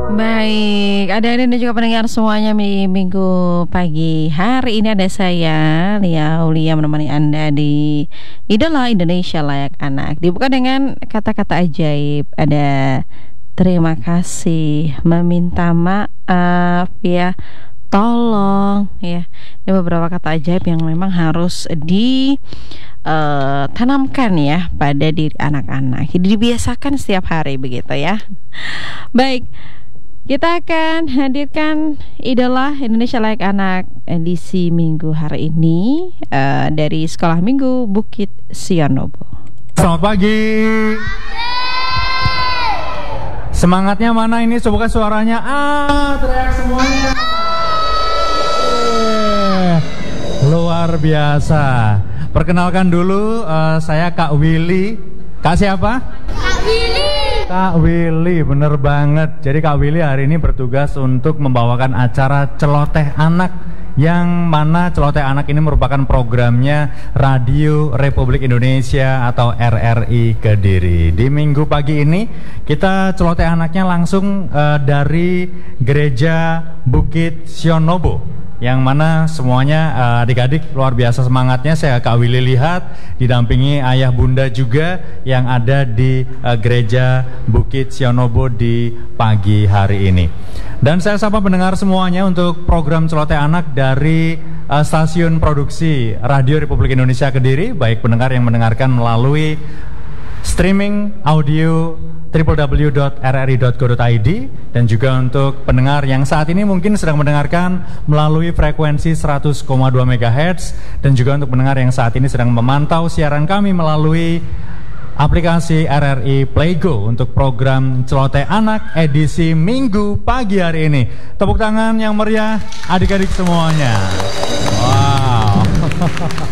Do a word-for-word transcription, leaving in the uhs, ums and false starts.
Baik, adik-adik dan juga pendengar semuanya di minggu pagi hari ini ada saya Lia Aulia menemani Anda di Idola Indonesia Layak Anak. Dibuka dengan kata-kata ajaib. Ada terima kasih, meminta maaf, ya, tolong, ya. Ini beberapa kata ajaib yang memang harus ditanamkan uh, ya pada diri anak-anak. Jadi dibiasakan setiap hari begitu ya. Baik. Kita akan hadirkan Idola Indonesia Layak Anak edisi minggu hari ini uh, dari Sekolah Minggu Bukit Sionobo. Selamat pagi. Semangatnya mana ini? Coba suaranya. Ah, teriak semuanya. Eh, luar biasa. Perkenalkan dulu, uh, saya Kak Willy. Kak siapa? Kak Willy. Kak Willy, bener banget. Jadi Kak Willy hari ini bertugas untuk membawakan acara Celoteh Anak, yang mana Celoteh Anak ini merupakan programnya Radio Republik Indonesia atau R R I Kediri. Di minggu pagi ini kita Celoteh Anaknya langsung uh, dari Gereja Bukit Sionobo, yang mana semuanya uh, adik-adik luar biasa semangatnya. Saya Kak Willy lihat didampingi ayah bunda juga yang ada di uh, Gereja Bukit Sionobo di pagi hari ini. Dan saya sapa pendengar semuanya untuk program Celoteh Anak dari uh, stasiun produksi Radio Republik Indonesia Kediri, baik pendengar yang mendengarkan melalui streaming audio w w w dot r r i dot go dot i d, dan juga untuk pendengar yang saat ini mungkin sedang mendengarkan melalui frekuensi seratus koma dua megahertz, dan juga untuk pendengar yang saat ini sedang memantau siaran kami melalui aplikasi R R I Playgo untuk program Celoteh Anak edisi minggu pagi hari ini. Tepuk tangan yang meriah adik-adik semuanya. Wow.